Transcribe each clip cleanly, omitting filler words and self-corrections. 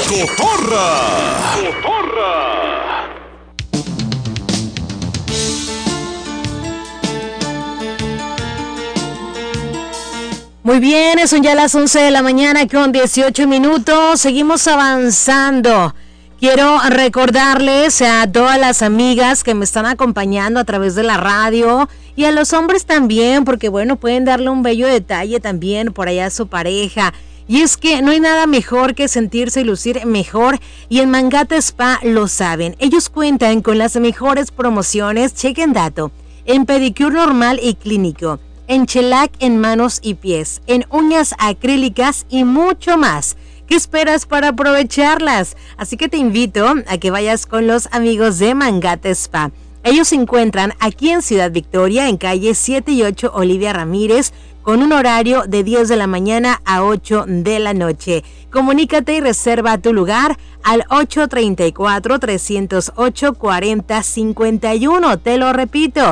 Cotorra. Muy bien, son ya las 11 de la mañana con 18 minutos. Seguimos avanzando. Quiero recordarles a todas las amigas que me están acompañando a través de la radio y a los hombres también, porque bueno, pueden darle un bello detalle también por allá a su pareja. Y es que no hay nada mejor que sentirse y lucir mejor, y en Mangata Spa lo saben. Ellos cuentan con las mejores promociones, chequen dato, en pedicure normal y clínico, en shellac en manos y pies, en uñas acrílicas y mucho más. ¿Qué esperas para aprovecharlas? Así que te invito a que vayas con los amigos de Mangata Spa. Ellos se encuentran aquí en Ciudad Victoria, en calle 7 y 8 Olivia Ramírez, con un horario de 10 de la mañana a 8 de la noche. Comunícate y reserva tu lugar al 834-308-4051. Te lo repito,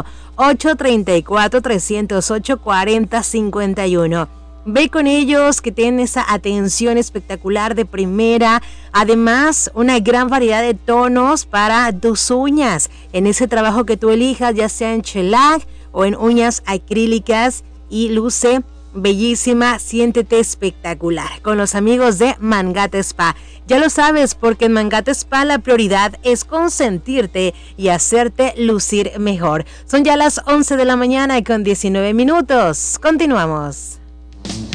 834-308-4051. Ve con ellos, que tienen esa atención espectacular de primera. Además, una gran variedad de tonos para tus uñas. En ese trabajo que tú elijas, ya sea en shellac o en uñas acrílicas, y luce bellísima, siéntete espectacular con los amigos de Mangata Spa. Ya lo sabes, porque en Mangata Spa la prioridad es consentirte y hacerte lucir mejor. Son ya las 11 de la mañana con 19 minutos. Continuamos.